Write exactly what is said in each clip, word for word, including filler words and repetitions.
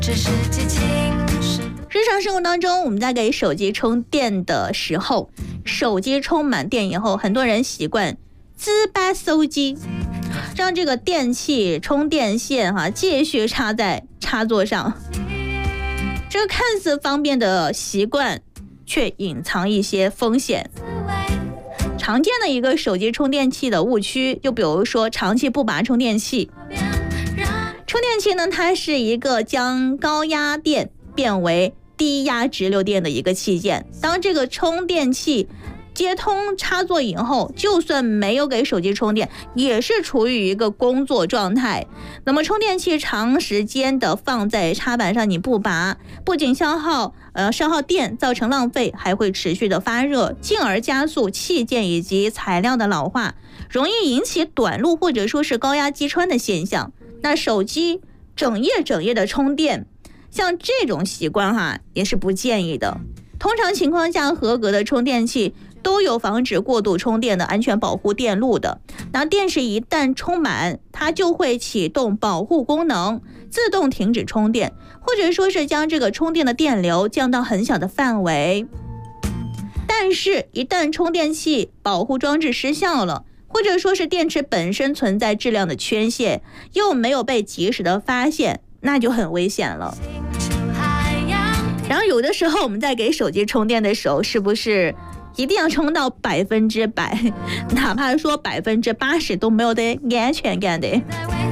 日常生活当中，我们在给手机充电的时候，手机充满电以后，很多人习惯自拔手机，让这个电器充电线哈、啊、继续插在插座上。这个看似方便的习惯，却隐藏一些风险。常见的一个手机充电器的误区，就比如说长期不拔充电器。充电器呢，它是一个将高压电变为低压直流电的一个器件。当这个充电器接通插座以后，就算没有给手机充电，也是处于一个工作状态。那么充电器长时间的放在插板上，你不拔，不仅消耗呃消耗电，造成浪费，还会持续的发热，进而加速器件以及材料的老化，容易引起短路或者说是高压击穿的现象。那手机整夜整夜的充电，像这种习惯哈，也是不建议的。通常情况下，合格的充电器都有防止过度充电的安全保护电路的。那电池一旦充满，它就会启动保护功能，自动停止充电，或者说是将这个充电的电流降到很小的范围。但是，一旦充电器保护装置失效了，或者说是电池本身存在质量的缺陷，又没有被及时的发现，那就很危险了。然后有的时候我们在给手机充电的时候，是不是一定要充到百分之百，哪怕说百分之八十都没有的安全感的？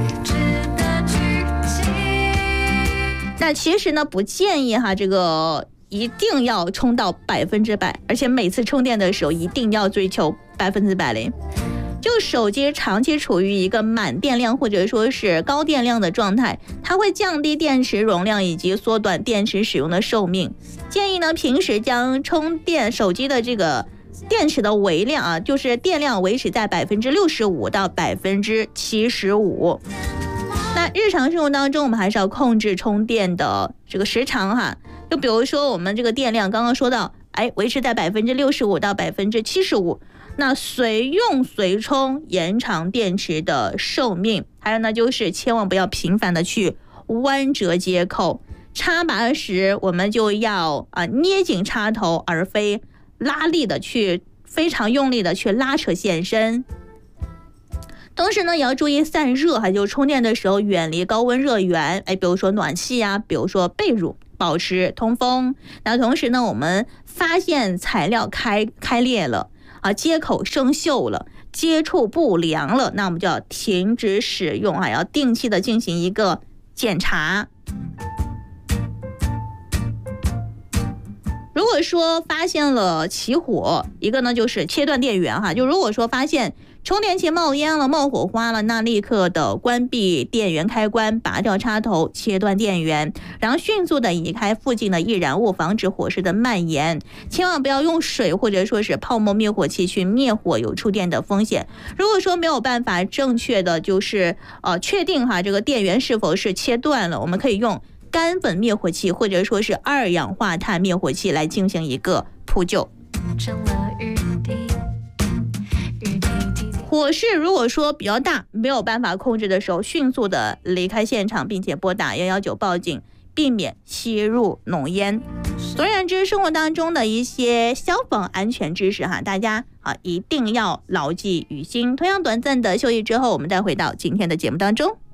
那其实呢，不建议哈，这个一定要充到百分之百，而且每次充电的时候一定要追求百分之百嘞。就手机长期处于一个满电量或者说是高电量的状态，它会降低电池容量以及缩短电池使用的寿命。建议呢，平时将充电手机的这个电池的微量啊，就是电量维持在百分之六十五到百分之七十五。那日常生活当中，我们还是要控制充电的这个时长哈。就比如说我们这个电量刚刚说到，哎，维持在百分之六十五到百分之七十五。那随用随充，延长电池的寿命。还有呢，就是千万不要频繁的去弯折接口，插拔时我们就要啊捏紧插头，而非拉力的去非常用力的去拉扯线身。同时呢，也要注意散热，还有充电的时候远离高温热源，哎，比如说暖气啊，比如说被褥，保持通风。那同时呢，我们发现材料开开裂了啊，接口生锈了，接触不良了，那我们就要停止使用啊，要定期的进行一个检查。如果说发现了起火，一个呢就是切断电源哈，就如果说发现充电器冒烟了、冒火花了，那立刻的关闭电源开关，拔掉插头，切断电源，然后迅速的移开附近的易燃物，防止火势的蔓延。千万不要用水或者说是泡沫灭火器去灭火，有触电的风险。如果说没有办法正确的就是呃确定哈这个电源是否是切断了，我们可以用干粉灭火器或者说是二氧化碳灭火器来进行一个扑救。火势如果说比较大，没有办法控制的时候，迅速的离开现场，并且拨打一一九报警，避免吸入浓烟。总而言之，生活当中的一些消防安全知识哈，大家啊一定要牢记于心。同样短暂的休息之后，我们再回到今天的节目当中。